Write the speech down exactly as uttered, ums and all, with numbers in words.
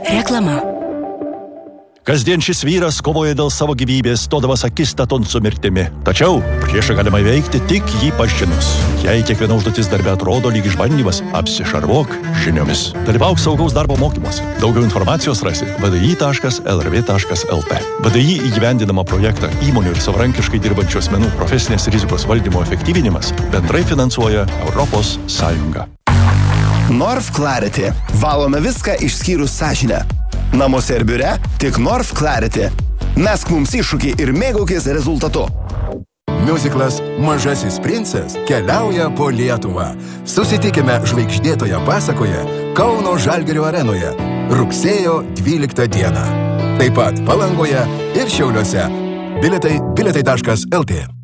Reklama. Kasdien šis vyras kovoja dėl savo gyvybės, stodamas akistaton su mirtimi. Tačiau priešą galima įveikti tik jį pažinus. Jei kiekviena užduotis darbe atrodo lyg išbandymas, apsišarvuok žiniomis. Dalyvauk saugaus darbo mokymuose. Daugiau informacijos rasi v d i taškas l r v taškas l t. v d i įgyvendinamą projektą įmonių ir savarankiškai dirbančių asmenų profesinės rizikos valdymo efektyvinimas bendrai finansuoja Europos Sąjunga. Norf Clarity. Valome viską išskyrus sąžinę. Namuose ir biure tik Norf Clarity. Mesk mums iššūkį ir mėgaukis rezultatu. Miuziklas Mažasis princas keliauja po Lietuvą. Susitikime žvaigždėtoje pasakoje Kauno Žalgirio arenoje rugsėjo dvyliktą dieną. Taip pat Palangoje ir Šiauliuose. Bilietai bilietai taškas l t.